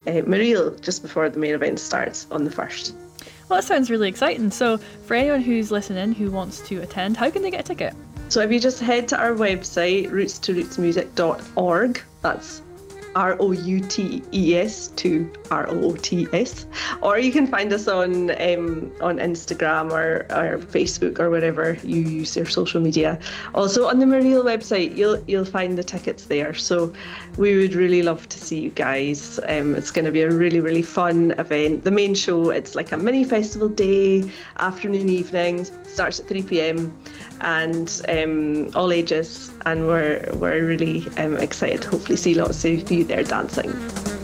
Mareel just before the main event starts on the 1st. Well, that sounds really exciting. So for anyone who's listening who wants to attend, how can they get a ticket? So if you just head to our website, rootstorotsmusic.org, that's ROUTES to ROOTS, or you can find us on Instagram or Facebook or wherever you use your social media. Also on the Mareel website, you'll find the tickets there. So we would really love to see you guys. It's going to be a really, really fun event. The main show, it's like a mini festival day, afternoon, evenings, starts at 3 p.m. and all ages, and we're really excited to hopefully see lots of you there dancing.